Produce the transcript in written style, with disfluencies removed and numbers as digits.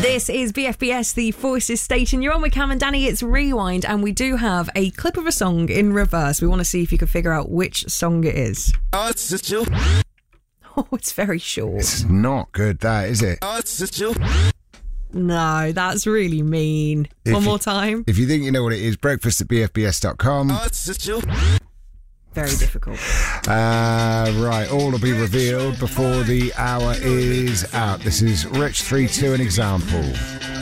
This is BFBS, the Forces Station. You're on with Cam and Danny. It's Rewind, and we do have a clip of a song in reverse. We want to see if you can figure out which song it is. Oh, it's very short. It's not good, that, is it? No, that's really mean. One more time. If you think you know what it is, breakfast at bfbs.com. Very difficult. Right, all will be revealed before the hour is out. This is Rich 3-2, an example.